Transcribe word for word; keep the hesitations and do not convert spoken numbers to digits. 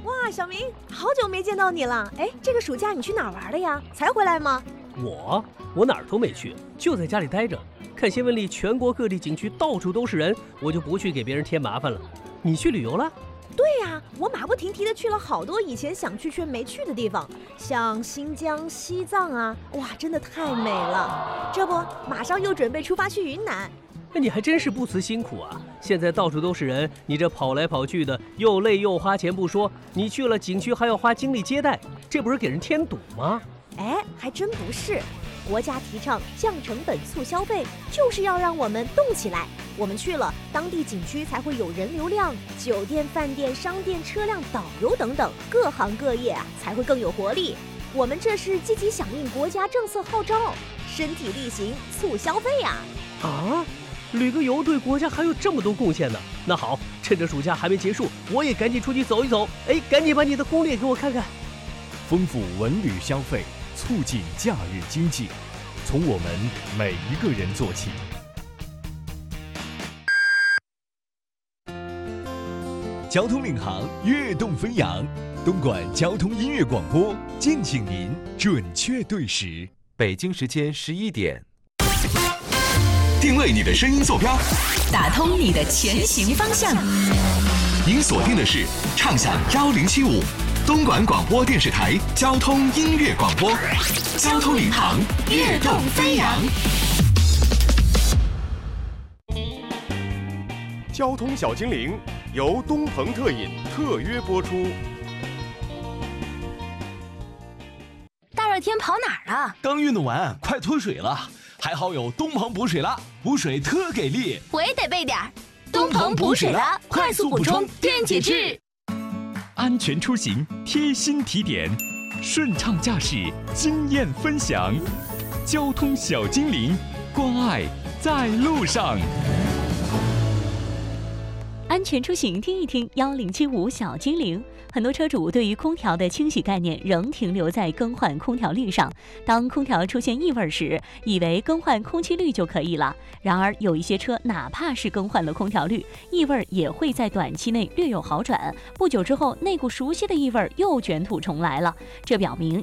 哇，小明，好久没见到你了。哎，这个暑假你去哪儿玩了呀？才回来吗？ 我我哪儿都没去，就在家里待着。看新闻里全国各地景区到处都是人，我就不去给别人添麻烦了。你去旅游了？ 对呀、啊，我马不停蹄的去了好多以前想去却没去的地方，像新疆、西藏啊，哇，真的太美了。这不，马上又准备出发去云南。 那你还真是不辞辛苦啊！现在到处都是人，你这跑来跑去的，又累又花钱不说，你去了景区还要花精力接待，这不是给人添堵吗？ 哎，还真不是。国家提倡降成本促消费，就是要让我们动起来。我们去了当地景区，才会有人流量，酒店、饭店、商店、车辆、导游等等各行各业啊，才会更有活力。我们这是积极响应国家政策号召，身体力行促消费呀！ 啊，旅个游对国家还有这么多贡献呢？那好，趁着暑假还没结束，我也赶紧出去走一走。哎，赶紧把你的攻略给我看看。 丰富文旅消费，促进假日经济，从我们每一个人做起。 交通领航，跃动飞扬，东莞交通音乐广播，敬请您准确对时。 北京时间十一点， 定位你的声音坐标， 打通你的前行方向。 您锁定的是畅享幺零七五。东莞广播电视台交通音乐广播，交通领航，跃动飞扬。 交通小精灵由东鹏特饮特约播出。 大热天跑哪儿了？ 刚运动完，快脱水了。还好有东鹏补水了，补水特给力。 我也得备点儿。东鹏补水了，快速补充电解质。 安全出行贴心提点，顺畅驾驶经验分享，交通小精灵，关爱在路上。 安全出行听一听幺零七五小精灵。很多车主对于空调的清洗概念仍停留在更换空调滤上，当空调出现异味时，以为更换空气滤就可以了。然而有一些车哪怕是更换了空调滤，异味也会在短期内略有好转，不久之后那股熟悉的异味又卷土重来了。这表明